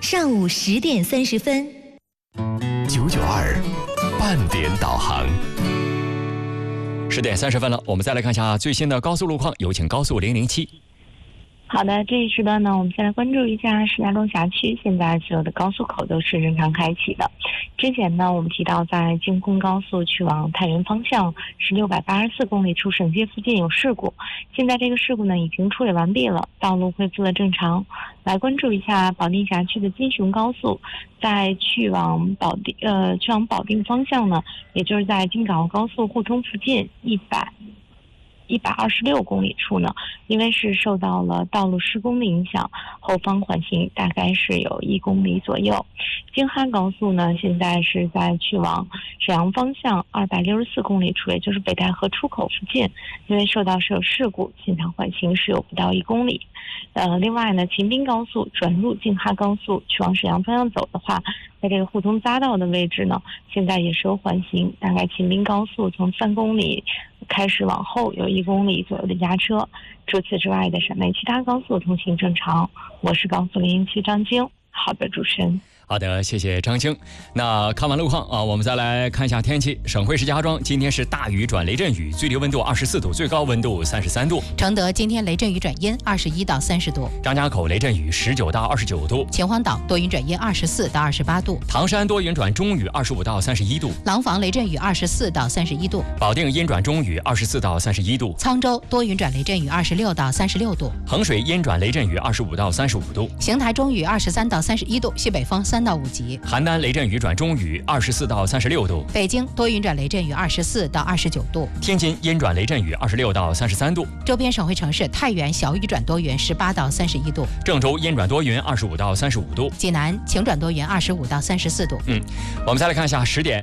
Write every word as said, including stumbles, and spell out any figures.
上午十点三十分。 九九二半点导航。 十点三十分了，我们再来看一下最新的高速路况，有请高速零零七。 好的，这一时段呢，我们先来关注一下石家庄辖区，现在所有的高速口都是正常开启的。之前呢，我们提到在京昆高速去往太原方向是六百八十四公里处省界附近有事故，现在这个事故呢已经处理完毕了，道路恢复了正常。来关注一下保定辖区的金雄高速，在去往保定呃去往保定方向呢，也就是在京港澳高速互通附近一百。一百二十六公里处呢，因为是受到了道路施工的影响，后方缓行大概是有一公里左右。京哈高速呢，现在是在去往沈阳方向二百六十四公里处，也就是北戴河出口附近，因为受到是有事故，现场缓行是有不到一公里。呃，另外呢，秦滨高速转入京哈高速去往沈阳方向走的话，在这个互通匝道的位置呢，现在也是有缓行，大概秦滨高速从三公里开始往后有一公里左右的压车。除此之外的省内其他高速通行正常。我是高速零零七张晶。好的，主持人。 好的，谢谢张晶。那看完路况啊，我们再来看一下天气。省会石家庄今天是大雨转雷阵雨，最低温度二十四度，最高温度三十三度。 承德今天雷阵雨转阴，二十一到三十度。 张家口雷阵雨十九到二十九度。 秦皇岛多云转阴，二十四到二十八度。 唐山多云转中雨，二十五到三十一度。 廊坊雷阵雨二十四到三十一度。 保定阴转中雨，二十四到三十一度。 沧州多云转雷阵雨，二十六到三十六度。 衡水阴转雷阵雨，二十五到三十五度。 邢台中雨二十三到三十一度，西北风三到五级。 邯郸雷阵雨转中雨，二十四到三十六度。 北京多云转雷阵雨，二十四到二十九度。 天津阴转雷阵雨，二十六到三十三度。 周边省会城市太原小雨转多云，十八到三十一度。 郑州阴转多云，二十五到三十五度。 济南晴转多云，二十五到三十四度。 嗯，我们再来看一下十点。